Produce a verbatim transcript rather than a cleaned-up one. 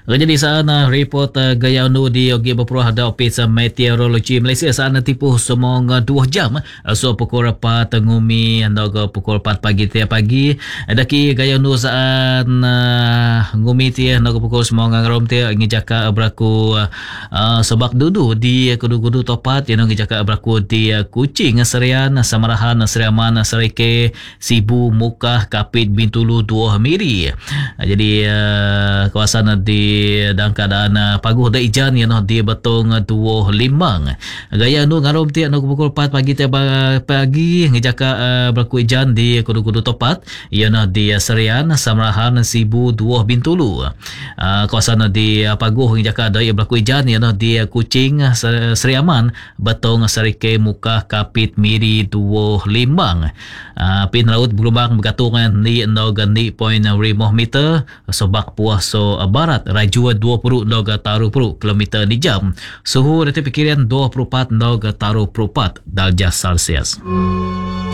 Jadi sana report uh, gaya nu di ogi berperuah ada Office Meteorologi Malaysia sana tipu semong uh, dua jam uh, so pukul empat ngumi andog pukul empat pagi tiap pagi daki gaya nu saan uh, ngumi tiap andog pukul semong ngarom tiap ngi jaka berlaku uh, uh, sebab dudu di kudu-kudu topat yang ngi jaka berlaku di uh, Kuching Serian Samarahan Seriaman Serike Sibu Mukah Kapit Bintulu Dua Miri. Uh, jadi uh, kawasan di dalam keadaan uh, paguh da ijan yang di Betong Dua Limbang. Gaya nu ngarom ti anu pukul empat pagi tiap pagi ngejaka uh, berlaku ijan di kudu-kudu topat yang di Serian Samarahan Sibu Dua Bintulu. Uh, kawasan di uh, paguh ngejaka ada berlaku ijan yang di Kuching Seriaman Betong Serike Mukah Kapit Miri Dua Limbang. Uh, pin laut bergelombang bergantungan ni nol gani point lima meter sobak puas so barat rajua dua puluh noga taruh puluh kilometer di jam. Suhu rata pikiran dua puluh empat noga taruh puluh empat darjah Celsius.